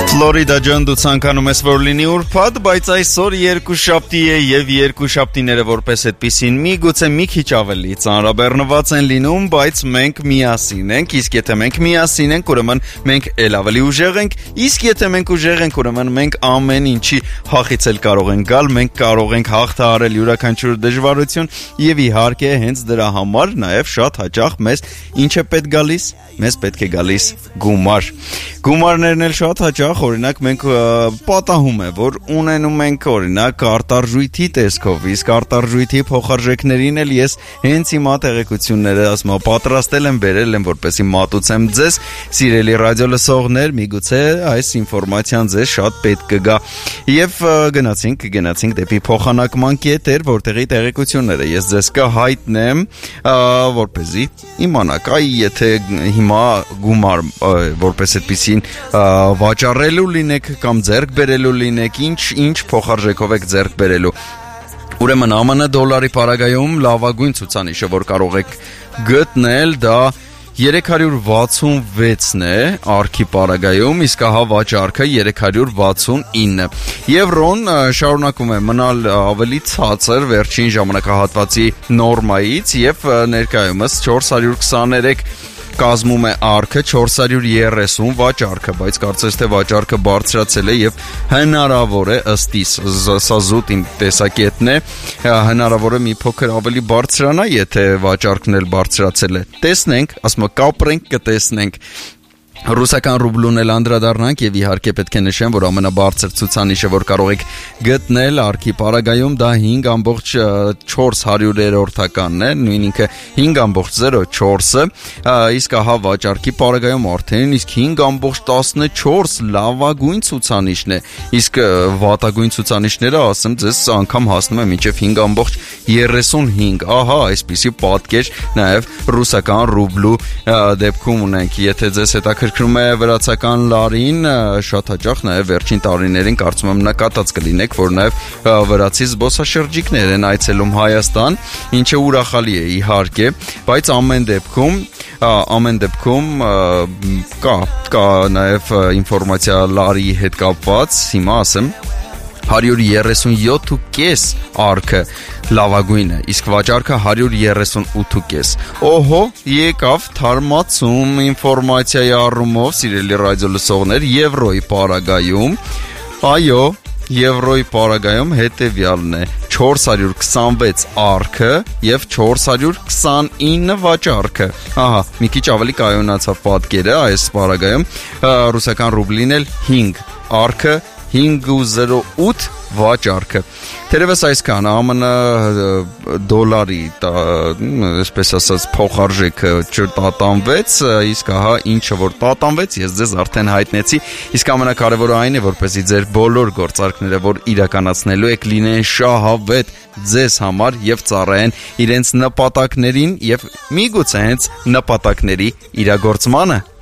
Ֆլորիդա ջան, դու ցանկանում ես որ լինի ուրբաթ, բայց այսօր երկուշաբթի է եւ երկուշաբթիները որպես այդպեսին միգուցե մի քիչ ավելի ծանրաբեռնված են լինում, բայց մենք միասին ենք, իսկ եթե մենք միասին ենք, ուրեմն մենք էլ ավելի ուժեղ ենք, իսկ եթե մենք ուժեղ ենք, ուրեմն մենք ամեն ինչի հաղթել կարող ենք գալ, մենք կարող ենք հաղթահարել յուրաքանչյուր դժվարություն եւ իհարկե հենց դրա համար նաեւ շատ հաճախ մեզ ինչ է պետք գալիս, մեզ պետք է գալիս գումար։ Գումարներն էլ շատ հաճախ օրինակ մենք պատահում է, որ ունենում ենք օրինակ արտարժույթի տեսքով, իսկ արտարժույթի փոխարժեքներին էլ ես հենց հիմա տեղեկությունները ասում եմ պատրաստել եմ, բերել եմ, որպեսզի մատուցեմ ձեզ, սիրելի ռադիո լսողներ, միգուցե այս ինֆորմացիան ձեզ շատ պետք կգա։ Եվ գնացինք դեպի փոխանակման կետեր, որտեղի տեղեկությունները ես ձեզ կհայտնեմ, որպեսզի իմանաք, եթե հիմա գումար որպես այդպեսին վաճառելու լինեք կամ ձեռք բերելու լինեք, ինչ փոխարժեքով եք ձեռք բերելու։ Ուրեմն ԱՄՆ դոլարի պարագայում լավագույն ցուցանիշը, որ կարող եք գտնել, դա 366-ն է արքի պարագայում, իսկ ահա վաճառքը 369։ Եվրոն շարունակում է մնալ ավելի ցածր վերջին ժամանակահատվածի նորմայից եւ ներկայումս 423 կազմում է արքը, 430 վաճառքը, բայց կարծես թե վաճառքը բարձրացել է եւ հնարավոր է ըստ իս, սա զուտ իմ տեսակետն է, հնարավոր է մի փոքր ավելի բարձրանա, եթե վաճառքն էլ բարձրացել է։ Տեսնենք, ասում եմ, կապրենք, կտեսնենք։ Ռուսական ռուբլուն էլ անդրադառնանք եւ իհարկե պետք է նշեմ, որ ամենաբարձր ցուցանիշը, որ կարող եք գտնել արքի պարագայում, դա 5.400-ն է, նույն ինքը 5.04-ը, իսկ ահա վաճառքի պարագայում արդեն իսկ 5.14 լավագույն ցուցանիշն է, իսկ վատագույն ցուցանիշները, ասեմ ձեզ, անգամ հասնում է մինչեւ 5.35, ահա այսպիսի պատկեր նաեւ ռուսական ռուբլու դեպքում ունենք, եթե ձեզ հետաքրքրում է վրացական լարին, շատ հաճախ նաև վերջին տարիներին կարծում եմ նկատած կլինեք, որ նաև վրացի զբոսաշրջիկներ են այցելում Հայաստան, ինչը ուրախալի է իհարկե, բայց ամեն դեպքում կա նաև ինֆորմացիա լարի հետ կապված, հիմա ասեմ 137.5 արքը լավագույնը, իսկ վաճառքը 138.5։ Օհո, եկավ թարմացում ինֆորմացիայի առումով, սիրելի ռադիո լսողներ, եվրոյի պարագայում, այո, եվրոյի պարագայում հետևյալն է 426 արքը եւ 429 վաճառքը։ Ահա, մի քիչ ավելի կայունացավ պատկերը այս պարագայում, ռուսական ռուբլին էլ 5 արքը 5.08 վաճառքը։ Թերևս այսքան ԱՄՆ դոլարի, այսպես ասած, փոխարժեքը չտատանվեց, իսկ ահա ինչը որ տատանվեց, ես ձեզ արդեն հայտնեցի, իսկ ամենակարևորը այն է, որպեսզի ձեր բոլոր գործարքները, որ իրականացնելու եք, լինեն շահավետ ձեզ համար եւ ծառայեն իրենց նպատակներին եւ միգուցե հենց նպատակների իրագործմանը։